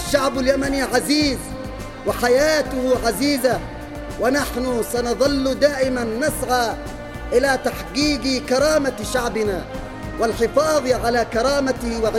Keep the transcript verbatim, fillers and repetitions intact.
الشعب اليمني عزيز وحياته عزيزة، ونحن سنظل دائما نسعى إلى تحقيق كرامة شعبنا والحفاظ على كرامته